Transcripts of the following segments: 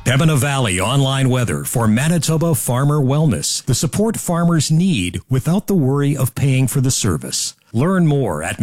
Pembina Valley online weather for Manitoba Farmer Wellness. The support farmers need without the worry of paying for the service. Learn more at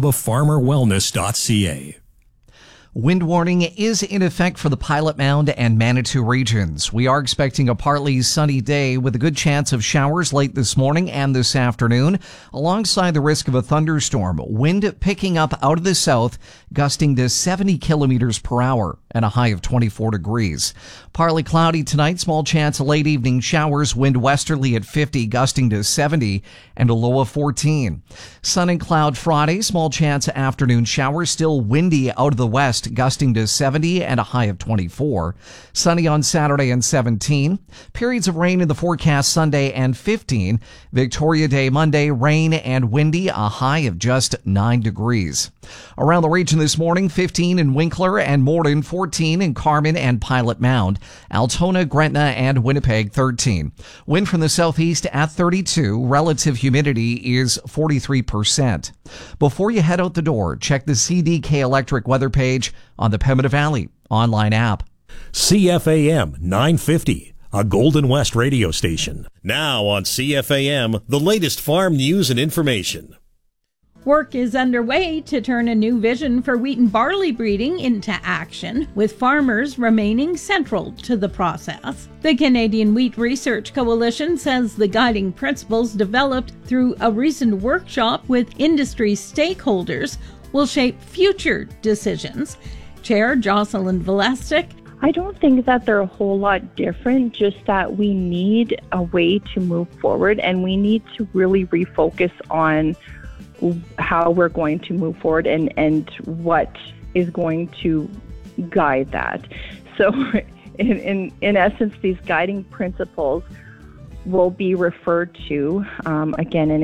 manitobafarmerwellness.ca. Wind warning is in effect for the Pilot Mound and Manitou regions. We are expecting a partly sunny day with a good chance of showers late this morning and this afternoon, alongside the risk of a thunderstorm. Wind picking up out of the south, gusting to 70 kilometers per hour and a high of 24 degrees. Partly cloudy tonight, small chance of late evening showers, wind westerly at 50, gusting to 70 and a low of 14. Sun and cloud Friday, small chance of afternoon showers, still windy out of the west, gusting to 70 and a high of 24. Sunny on Saturday and 17. Periods of rain in the forecast Sunday and 15. Victoria Day Monday, rain and windy, a high of just 9 degrees. Around the region this morning, 15 in Winkler and Morden, 14 in Carman and Pilot Mound, Altona, Gretna, and Winnipeg, 13. Wind from the southeast at 32. Relative humidity is 43%. Before you head out the door, check the CDK Electric weather page on the Pembina Valley online app. CFAM 950, a Golden West radio station. Now on CFAM, the latest farm news and information. Work is underway to turn a new vision for wheat and barley breeding into action, with farmers remaining central to the process. The Canadian Wheat Research Coalition says the guiding principles developed through a recent workshop with industry stakeholders will shape future decisions. Chair Jocelyn Valestic. I don't think that they're a whole lot different, just that we need a way to move forward, and we need to really refocus on how we're going to move forward and what is going to guide that. So in essence, these guiding principles will be referred to again and